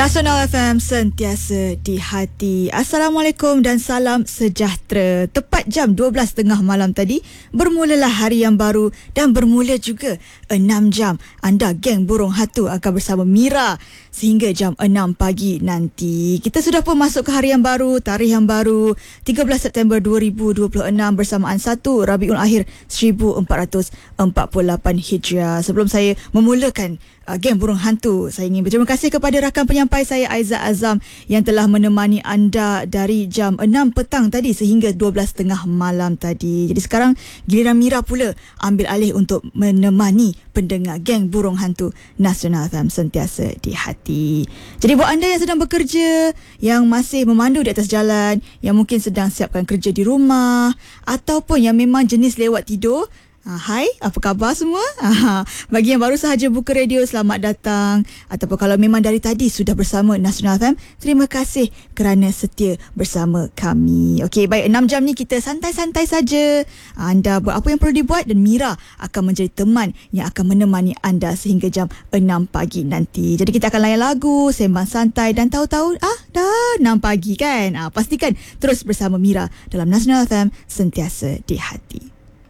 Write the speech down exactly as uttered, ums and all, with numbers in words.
Nasional F M sentiasa di hati. Assalamualaikum dan salam sejahtera. Tepat jam dua belas tiga puluh malam tadi, bermulalah hari yang baru dan bermula juga enam jam. Anda geng burung hatu akan bersama Mira sehingga jam enam pagi nanti. Kita sudah pun masuk ke hari yang baru, tarikh yang baru, tiga belas September dua ribu dua puluh enam bersamaan satu Rabiul Akhir seribu empat ratus empat puluh lapan Hijriah. Sebelum saya memulakan uh, geng burung hantu, saya ingin berterima kasih kepada rakan penyampai saya Aizat Azam yang telah menemani anda dari jam enam petang tadi sehingga dua belas tiga puluh malam tadi. Jadi sekarang giliran Mira pula ambil alih untuk menemani pendengar geng burung hantu Nasional F M sentiasa di hati. Jadi buat anda yang sedang bekerja, yang masih memandu di atas jalan, yang mungkin sedang siapkan kerja di rumah, ataupun yang memang jenis lewat tidur, Uh, hai, apa khabar semua? Uh, bagi yang baru sahaja buka radio, selamat datang. Ataupun kalau memang dari tadi sudah bersama Nasional F M, terima kasih kerana setia bersama kami. Okey, baik, enam jam ni kita santai-santai saja. Anda buat apa yang perlu dibuat dan Mira akan menjadi teman yang akan menemani anda sehingga jam enam pagi nanti. Jadi kita akan layan lagu, sembang santai dan tahu-tahu ah dah enam pagi kan. Ah, pastikan terus bersama Mira dalam Nasional F M sentiasa di hati.